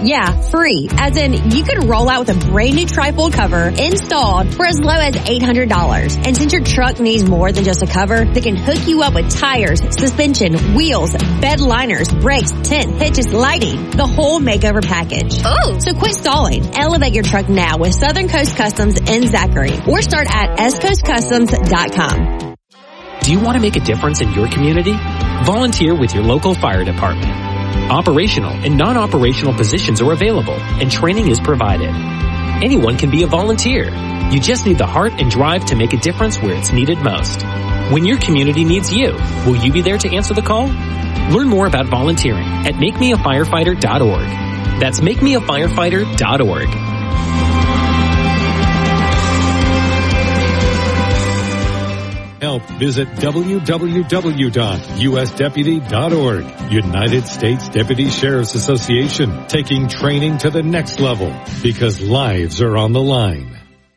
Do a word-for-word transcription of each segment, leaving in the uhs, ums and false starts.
Yeah, free. As in, you could roll out with a brand new trifold cover installed for as low as eight hundred dollars. And since your truck needs more than just a cover, they can hook you up with tires, suspension, wheels, bed liners, brakes, tent, hitches, lighting, the whole makeover package. Oh! So quit stalling. Elevate your truck now with Southern Coast Customs in Zachary or start at s coast customs dot com. Do you want to make a difference in your community? Volunteer with your local fire department. Operational and non-operational positions are available and training is provided. Anyone can be a volunteer. You just need the heart and drive to make a difference where it's needed most. When your community needs you, will you be there to answer the call? Learn more about volunteering at make me a firefighter dot org. That's make me a firefighter dot org. Help, visit w w w dot u s deputy dot org. United States Deputy Sheriff's Association, taking training to the next level because lives are on the line.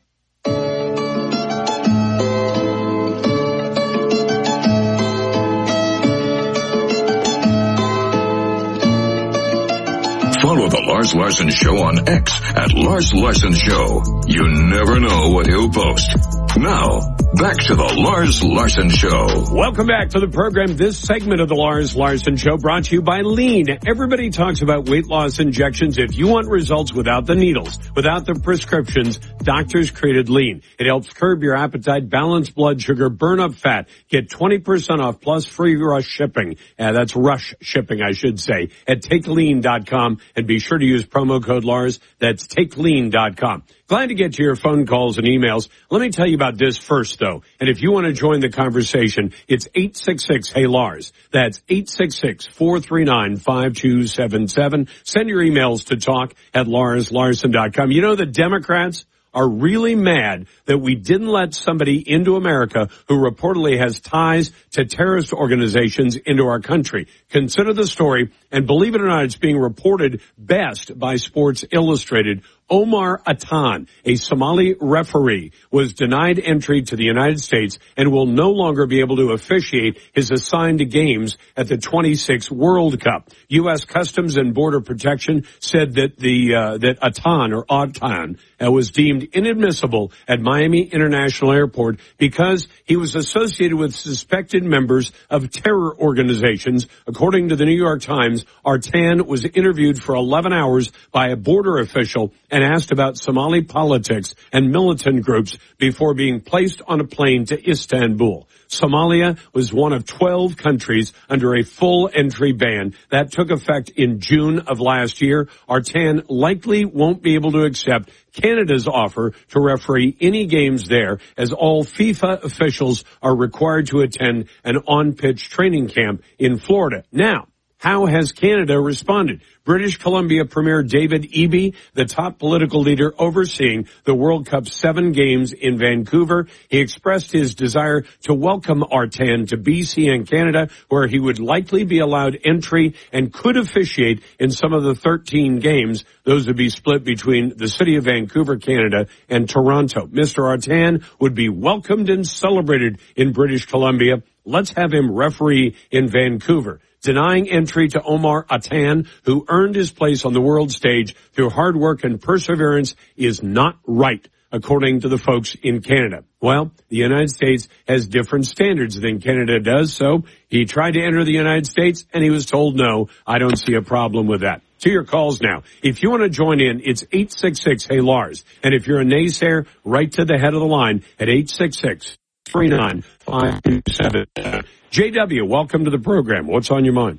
Follow the Lars Larson Show on X at Lars Larson Show. You never know what he'll post. Now, back to the Lars Larson Show. Welcome back to the program. This segment of the Lars Larson Show brought to you by Lean. Everybody talks about weight loss injections. If you want results without the needles, without the prescriptions, doctors created Lean. It helps curb your appetite, balance blood sugar, burn up fat. Get twenty percent off plus free rush shipping. Uh, that's rush shipping, I should say, at take lean dot com. And be sure to use promo code Lars. That's take lean dot com. Glad to get to your phone calls and emails. Let me tell you about this first, though. And if you want to join the conversation, it's eight six six, hey Lars. That's eight six six, four three nine, five two seven seven. Send your emails to talk at lars larson dot com. You know, the Democrats are really mad that we didn't let somebody into America who reportedly has ties to terrorist organizations into our country. Consider the story, and believe it or not, it's being reported best by Sports Illustrated. Omar Atan, a Somali referee, was denied entry to the United States and will no longer be able to officiate his assigned games at the twenty-six World Cup. U S Customs and Border Protection said that the uh, that Atan or Atan uh, was deemed inadmissible at Miami International Airport because he was associated with suspected members of terror organizations. According to the New York Times, Atan was interviewed for eleven hours by a border official and asked about Somali politics and militant groups before being placed on a plane to Istanbul. Somalia was one of twelve countries under a full entry ban. That took effect in June of last year. Atan likely won't be able to accept Canada's offer to referee any games there, as all FIFA officials are required to attend an on-pitch training camp in Florida. Now, how has Canada responded? British Columbia Premier David Eby, the top political leader overseeing the World Cup seven games in Vancouver, he expressed his desire to welcome Atan to B C and Canada, where he would likely be allowed entry and could officiate in some of the thirteen games. Those would be split between the city of Vancouver, Canada, and Toronto. Mister Atan would be welcomed and celebrated in British Columbia. Let's have him referee in Vancouver. Denying entry to Omar Atan, who earned his place on the world stage through hard work and perseverance, is not right, according to the folks in Canada. Well, the United States has different standards than Canada does, so he tried to enter the United States, and he was told no. I don't see a problem with that. To your calls now. If you want to join in, it's eight six six, hey Lars. And if you're a naysayer, right to the head of the line at eight six six, three nine, five two seven. J W, welcome to the program. What's on your mind?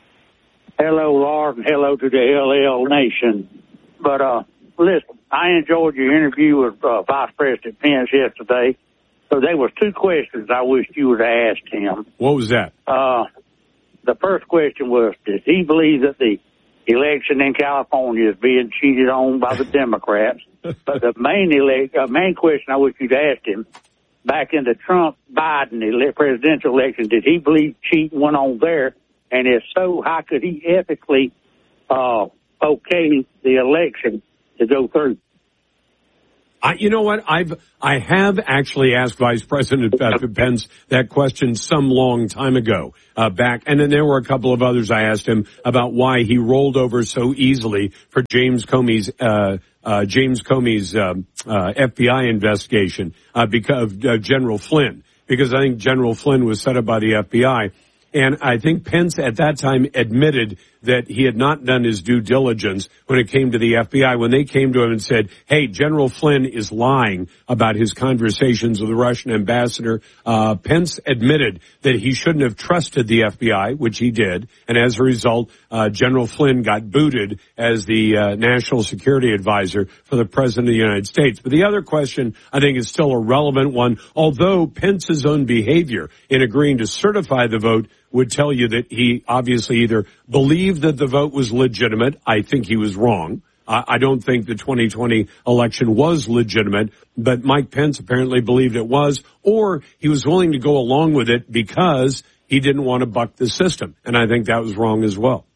Hello, Lord, and hello to the L L Nation. But, uh, listen, I enjoyed your interview with uh, Vice President Pence yesterday. So there was two questions I wished you would have asked him. What was that? Uh, the first question was, does he believe that the election in California is being cheated on by the Democrats? But the main elect, uh, main question I wish you'd asked him, back in the Trump-Biden ele- presidential election, did he believe cheating went on there? And if so, how could he ethically uh, okay the election to go through? I, you know what? I've, I have actually asked Vice President Pence that question some long time ago, uh, back. And then there were a couple of others I asked him about why he rolled over so easily for James Comey's, uh, uh, James Comey's, um, uh, F B I investigation, uh, because of uh, General Flynn. Because I think General Flynn was set up by the F B I. And I think Pence at that time admitted that he had not done his due diligence when it came to the F B I. When they came to him and said, hey, General Flynn is lying about his conversations with the Russian ambassador, uh, Pence admitted that he shouldn't have trusted the F B I, which he did. And as a result, uh, General Flynn got booted as the uh, national security advisor for the president of the United States. But the other question, I think, is still a relevant one. Although Pence's own behavior in agreeing to certify the vote would tell you that he obviously either believed that the vote was legitimate. I think he was wrong. I, I don't think the twenty twenty election was legitimate, but Mike Pence apparently believed it was, or he was willing to go along with it because he didn't want to buck the system. And I think that was wrong as well.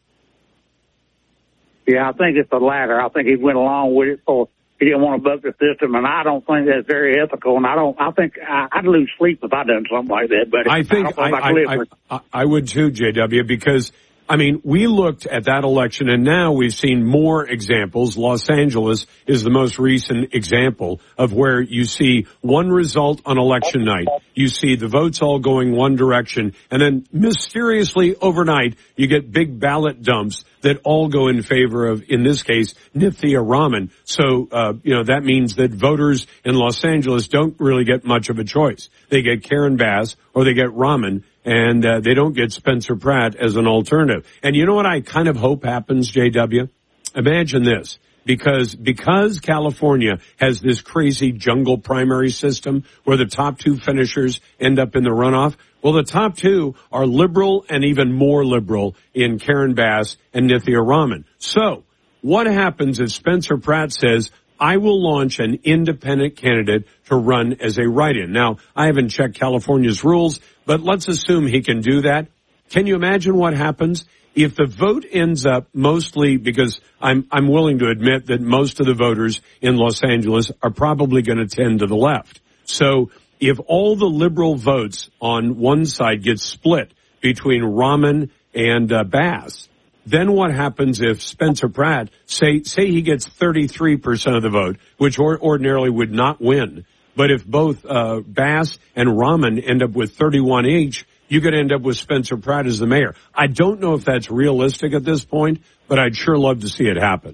Yeah, I think it's the latter. I think he went along with it for he didn't want to buck the system, and I don't think that's very ethical. And I don't. I think I, I'd lose sleep if I done something like that. But I think I, I, I, I, I would too, J W, because I mean we looked at that election, and now we've seen more examples. Los Angeles is the most recent example of where you see one result on election night. You see the votes all going one direction, and then mysteriously overnight you get big ballot dumps that all go in favor of, in this case, Nithya Raman. So, uh, you know, that means that voters in Los Angeles don't really get much of a choice. They get Karen Bass or they get Raman, and uh, they don't get Spencer Pratt as an alternative. And you know what I kind of hope happens, J W? Imagine this. Because, because California has this crazy jungle primary system where the top two finishers end up in the runoff. Well, the top two are liberal and even more liberal in Karen Bass and Nithya Raman. So what happens if Spencer Pratt says, I will launch an independent candidate to run as a write-in? Now, I haven't checked California's rules, but let's assume he can do that. Can you imagine what happens if the vote ends up mostly, because I'm, I'm willing to admit that most of the voters in Los Angeles are probably going to tend to the left. So if all the liberal votes on one side get split between Raman and uh, Bass, then what happens if Spencer Pratt, say, say he gets thirty-three percent of the vote, which or, ordinarily would not win, but if both uh, Bass and Raman end up with thirty-one each, you could end up with Spencer Pratt as the mayor. I don't know if that's realistic at this point, but I'd sure love to see it happen.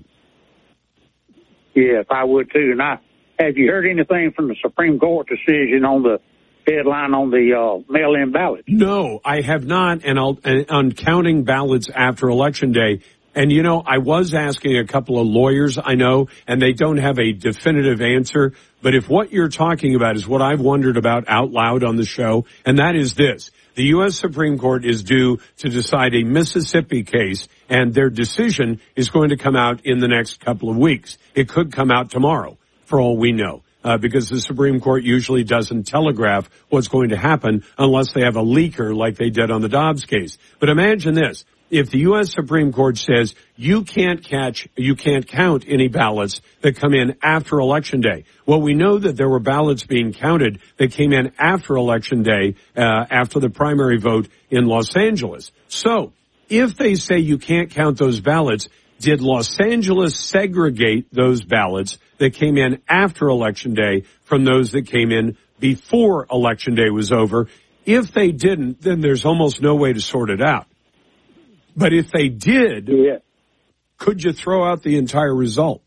Yes, I would too. And I, have you heard anything from the Supreme Court decision on the deadline on the uh, mail-in ballots? No, I have not. And I'll, and on counting ballots after Election Day. And, you know, I was asking a couple of lawyers I know, and they don't have a definitive answer. But if what you're talking about is what I've wondered about out loud on the show, and that is this. The U S Supreme Court is due to decide a Mississippi case, and their decision is going to come out in the next couple of weeks. It could come out tomorrow, for all we know, uh, because the Supreme Court usually doesn't telegraph what's going to happen unless they have a leaker like they did on the Dobbs case. But imagine this. If the U S Supreme Court says you can't catch, you can't count any ballots that come in after Election Day. Well, we know that there were ballots being counted that came in after Election Day, uh, after the primary vote in Los Angeles. So if they say you can't count those ballots, did Los Angeles segregate those ballots that came in after Election Day from those that came in before Election Day was over? If they didn't, then there's almost no way to sort it out. But if they did, yeah. Could you throw out the entire result?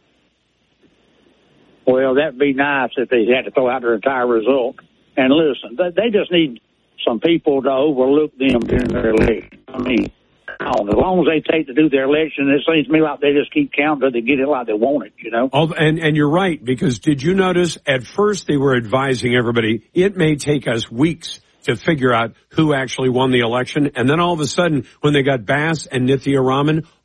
Well, that'd be nice if they had to throw out their entire result. And listen, they just need some people to overlook them during their election. I mean, as long as they take to do their election, it seems to me like they just keep counting until they get it like they want it, you know? Oh, and, and you're right, because did you notice at first they were advising everybody, it may take us weeks to figure out who actually won the election. And then all of a sudden, when they got Bass and Nithya Raman,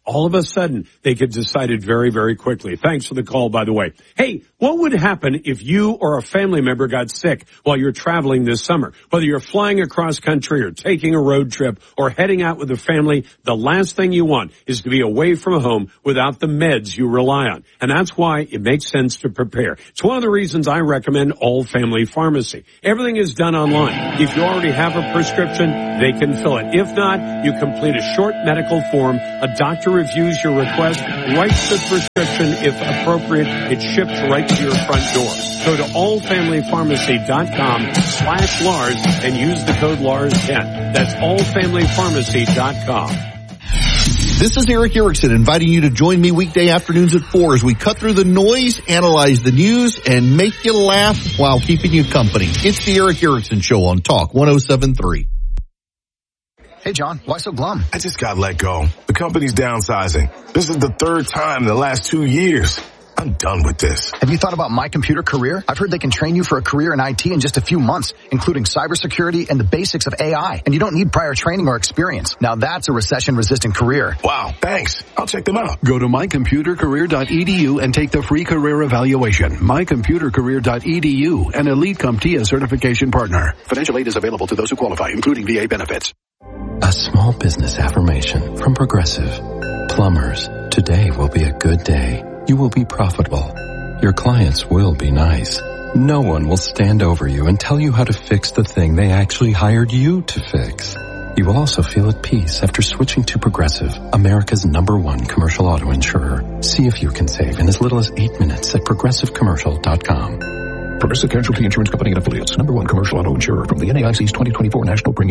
all of a sudden they could decide it very, very quickly. Thanks for the call, by the way. Hey, what would happen if you or a family member got sick while you're traveling this summer? Whether you're flying across country or taking a road trip or heading out with a family, the last thing you want is to be away from home without the meds you rely on. And that's why it makes sense to prepare. It's one of the reasons I recommend All Family Pharmacy. Everything is done online. If you already have a prescription, they can fill it. If not, you complete a short medical form. A doctor reviews your request, writes the prescription. If appropriate, it's shipped right to your front door. Go to all family pharmacy dot com slash Lars and use the code Lars ten. That's all family pharmacy dot com. This is Eric Erickson inviting you to join me weekday afternoons at four as we cut through the noise, analyze the news, and make you laugh while keeping you company. It's the Eric Erickson Show on Talk one oh seven point three. Hey, John, why so glum? I just got let go. The company's downsizing. This is the third time in the last two years. I'm done with this. Have you thought about My Computer Career? I've heard they can train you for a career in I T in just a few months, including cybersecurity and the basics of A I. And you don't need prior training or experience. Now that's a recession-resistant career. Wow, thanks. I'll check them out. Go to my computer career dot e d u and take the free career evaluation. my computer career dot e d u, an Elite CompTIA certification partner. Financial aid is available to those who qualify, including V A benefits. A small business affirmation from Progressive. Plumbers, today will be a good day. You will be profitable. Your clients will be nice. No one will stand over you and tell you how to fix the thing they actually hired you to fix. You will also feel at peace after switching to Progressive, America's number one commercial auto insurer. See if you can save in as little as eight minutes at progressive commercial dot com. Progressive Casualty Insurance Company and Affiliates, number one commercial auto insurer from the N A I C's twenty twenty-four National Premium